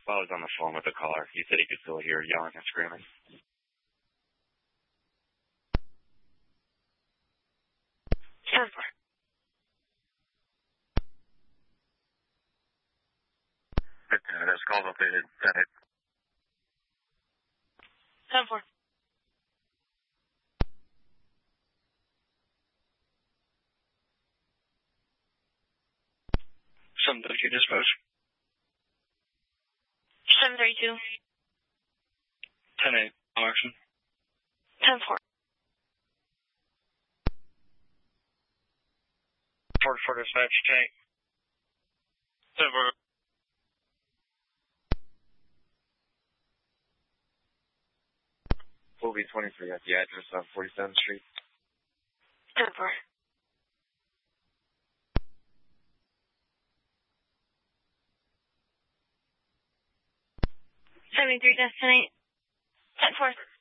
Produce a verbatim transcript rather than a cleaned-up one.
While I was on the phone with the caller, he said he could still hear yelling and screaming. ten four. Uh, this call's updated. ten four. Seven thirty-two dispatch. seven thirty-two. ten eight. No action. ten four. Report for dispatch. ten eight. ten four. We'll be twenty-three at the address on forty-seventh Street. ten four. seventy-three, destinate. ten four.